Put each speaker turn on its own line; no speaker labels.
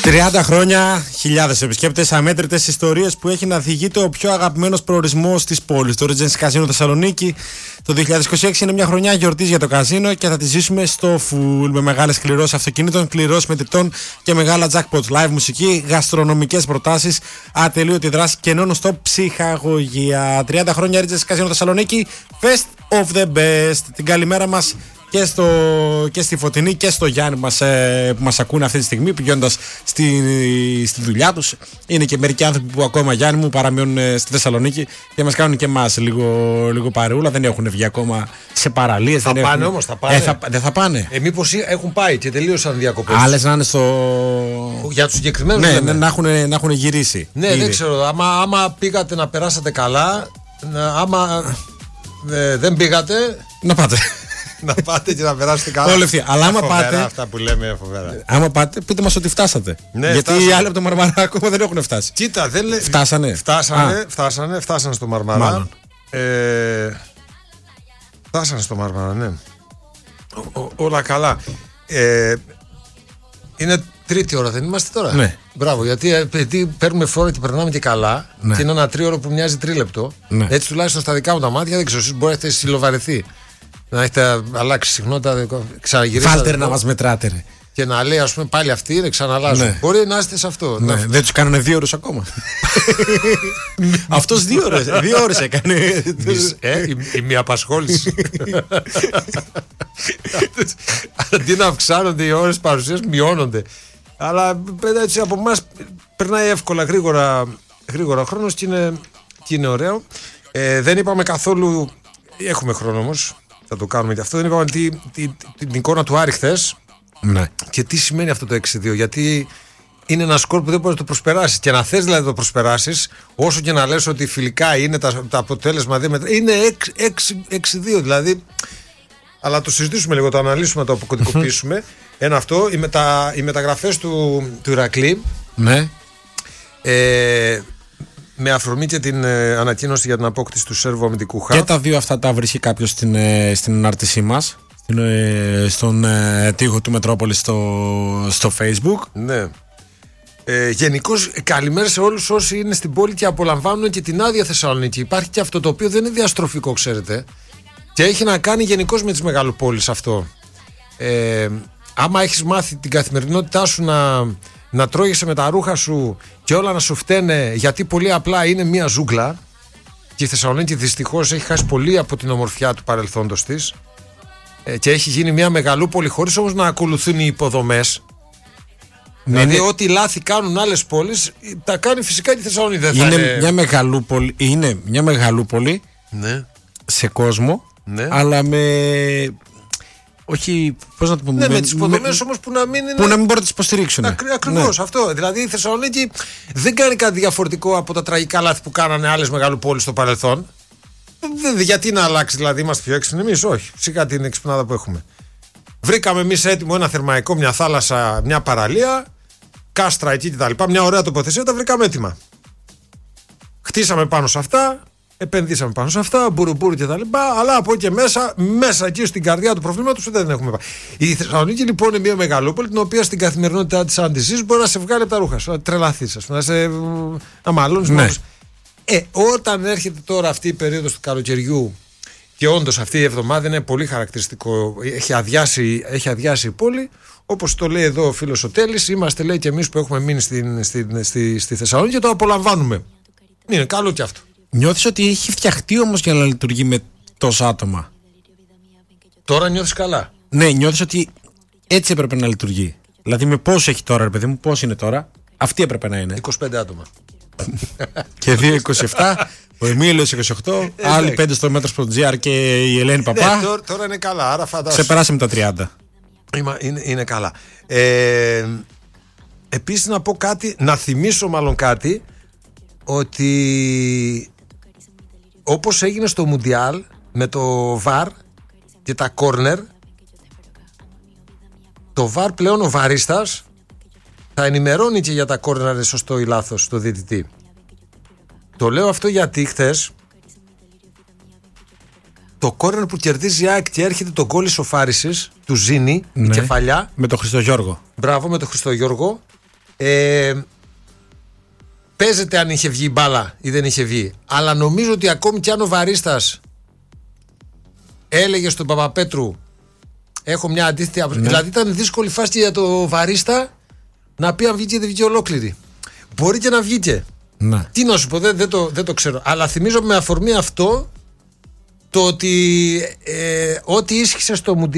30 χρόνια, χιλιάδες επισκέπτες, αμέτρητες ιστορίες που έχει να διηγείται ο πιο αγαπημένος προορισμός της πόλης. Το Regency Casino Θεσσαλονίκη το 2026 είναι μια χρονιά γιορτής για το καζίνο και θα τη ζήσουμε στο full με μεγάλες κληρώσεις αυτοκινήτων, κληρώσεις μετρητών και μεγάλα jackpots, live μουσική, γαστρονομικές προτάσεις, ατελείωτη δράση και non-stop ψυχαγωγία. 30 χρόνια Regency Casino Θεσσαλονίκη, best of the best. Την καλημέρα μας και στη Φωτεινή και στο Γιάννη που μας ακούνε αυτή τη στιγμή πηγαίνοντας στη δουλειά τους. Είναι και μερικοί άνθρωποι που ακόμα, Γιάννη μου, παραμένουν στη Θεσσαλονίκη και μας κάνουν και εμάς λίγο παρεούλα. Δεν έχουν βγει ακόμα σε παραλίες.
Θα πάνε όμως, θα πάνε.
Δεν θα πάνε.
Μήπως έχουν πάει και τελείωσαν διακοπές.
Άλλες να είναι
για τους συγκεκριμένους.
Ναι, να έχουν γυρίσει.
Ναι, ήδη. Δεν ξέρω. Άμα πήγατε να περάσετε καλά, άμα δεν πήγατε.
Να πάτε.
Να πάτε και να περάσετε καλά.
Αλλά άμα πάτε.
Αυτά που λέμε είναι φοβερά.
Άμα πάτε, πείτε μας ότι φτάσατε.
Ναι,
γιατί οι άλλοι από το Μαρμαρά ακόμα δεν έχουν φτάσει.
Κοίτα, δεν λέει. Φτάσανε στο Μαρμαρά. Φτάσανε στο Μαρμαρά, ναι. Όλα καλά. Είναι τρίτη ώρα, δεν είμαστε τώρα.
Ναι.
Μπράβο, γιατί παίρνουμε φόρο και περνάμε και καλά.
Ναι.
Και είναι ένα τρίωρο που μοιάζει τρίλεπτο.
Ναι.
Έτσι τουλάχιστον στα δικά μου τα μάτια, δεν ξέρω, εσείς μπορείτε να έχετε συλλοβαρεθεί. Να έχετε αλλάξει συχνότητα, ξαναγυρίσετε.
Βάλτε να μας μετράτε, ρε.
Και να λέει, ας πούμε, πάλι αυτοί να ξαναλάζουν. Ναι. Μπορεί να είστε σε αυτό.
Ναι. Δεν τους κάνανε 2 ώρες ακόμα. Αυτός 2 ώρες έκανε.
Η μία απασχόληση. Αντί να αυξάνονται οι ώρες παρουσίας, μειώνονται. Αλλά έτσι από εμάς περνάει εύκολα, γρήγορα ο χρόνος και είναι ωραίο. Δεν είπαμε καθόλου. Έχουμε χρόνο όμως. Θα το κάνουμε και αυτό. Δεν είπαμε την εικόνα του Άρη χθες.
Ναι.
Και τι σημαίνει αυτό το 6-2. Γιατί είναι ένα σκορ που δεν μπορείς να το προσπεράσεις. Και να θες δηλαδή να το προσπεράσεις, όσο και να λες ότι φιλικά είναι το αποτέλεσμα δεν μετράει. Είναι 6-2 δηλαδή. Αλλά το συζητήσουμε λίγο, το αναλύσουμε, το αποκωδικοποιήσουμε. Ένα αυτό. Οι μεταγραφές του Ηρακλή.
Ναι.
Με αφορμή και την ανακοίνωση για την απόκτηση του Σέρβου αμυντικού χαφ.
Και τα δύο αυτά τα βρίσκει κάποιος στην ανάρτησή μας, στον τοίχο του Μετρόπολης στο Facebook.
Ναι. Γενικώς καλημέρα σε όλους όσοι είναι στην πόλη και απολαμβάνουν και την άδεια Θεσσαλονίκη. Υπάρχει και αυτό το οποίο δεν είναι διαστροφικό, ξέρετε, και έχει να κάνει γενικώς με τις μεγαλοπόλεις αυτό. Άμα έχεις μάθει την καθημερινότητά σου να τρώγεσαι με τα ρούχα σου και όλα να σου φταίνε, γιατί πολύ απλά είναι μια ζούγκλα, και η Θεσσαλονίκη δυστυχώς έχει χάσει πολύ από την ομορφιά του παρελθόντος της και έχει γίνει μια μεγαλούπολη χωρίς όμως να ακολουθούν οι υποδομές. Ναι, δηλαδή ό,τι λάθη κάνουν άλλες πόλεις τα κάνει φυσικά και η Θεσσαλονίκη. Δεν
είναι μια μεγαλούπολη,
ναι,
σε κόσμο, ναι, αλλά με... Όχι, πώς να το πούμε.
Ναι, με τις υποδομές όμως που να μην
μπορούν να τις υποστηρίξουν.
Ακριβώς, ναι, αυτό. Δηλαδή η Θεσσαλονίκη δεν κάνει κάτι διαφορετικό από τα τραγικά λάθη που κάνανε άλλες μεγαλοπόλεις στο παρελθόν. Γιατί να αλλάξει, δηλαδή είμαστε πιο έξυπνοι εμείς? Όχι. Φυσικά την εξυπνάδα που έχουμε. Βρήκαμε εμείς έτοιμο ένα θερμαϊκό, μια θάλασσα, μια παραλία, κάστρα εκεί κτλ. Μια ωραία τοποθεσία, τα βρήκαμε έτοιμα. Χτίσαμε πάνω σε αυτά. Επενδύσαμε πάνω σε αυτά, μπουρουμπουρου και τα λοιπά, αλλά από εκεί μέσα εκεί στην καρδιά του προβλήματος δεν έχουμε πάει. Η Θεσσαλονίκη λοιπόν είναι μια μεγαλούπολη, την οποία στην καθημερινότητά της, αν τη ζεις, μπορεί να σε βγάλει από τα ρούχα σου, να τρελαθείς, να μαλώνεις μόνος. Όταν έρχεται τώρα αυτή η περίοδος του καλοκαιριού, και όντως αυτή η εβδομάδα είναι πολύ χαρακτηριστικό, έχει αδειάσει η πόλη, όπως το λέει εδώ ο φίλος ο Τέλης, είμαστε, λέει, και εμείς που έχουμε μείνει στη Θεσσαλονίκη και το απολαμβάνουμε. Είναι καλό και αυτό.
Νιώθεις ότι έχει φτιαχτεί όμως για να λειτουργεί με τόσα άτομα?
Τώρα νιώθεις καλά?
Ναι, νιώθεις ότι έτσι έπρεπε να λειτουργεί? Δηλαδή με πόσο έχει τώρα, ρε παιδί μου, πώς είναι τώρα? Αυτή έπρεπε να είναι
25 άτομα.
Και 2-27, ο Εμίλιος 28, άλλοι 5 στο Μέτρος.gr και η Ελένη Παπά.
Ναι, τώρα είναι καλά, άρα φαντάζομαι.
Ξεπεράσαμε τα 30.
Είναι καλά. Επίσης να πω κάτι, να θυμίσω μάλλον κάτι, ότι όπως έγινε στο Μουντιάλ με το VAR και τα κόρνερ, το VAR πλέον ο βαρίστας θα ενημερώνει και για τα κόρνερ σωστό ή λάθος το διαιτητή. Το λέω αυτό γιατί χθες το κόρνερ που κερδίζει η ΑΕΚ και έρχεται το γκολ ισοφάρισης του Ζήνη, ναι, η κεφαλιά
με τον Χριστογιώργο.
Μπράβο, με τον Χριστογιώργο. Παίζεται αν είχε βγει η μπάλα ή δεν είχε βγει. Αλλά νομίζω ότι ακόμη κι αν ο Βαρίστας έλεγε στον Παπαπέτρου, έχω μια αντίθετη άποψη. Ναι. Δηλαδή ήταν δύσκολη φάση για το Βαρίστα να πει αν βγήκε ή δεν βγήκε ολόκληρη. Μπορεί και να βγήκε.
Ναι.
Τι να σου πω, δεν το ξέρω. Αλλά θυμίζω με αφορμή αυτό το ότι ό,τι ίσχυσε στο Μουντιάλ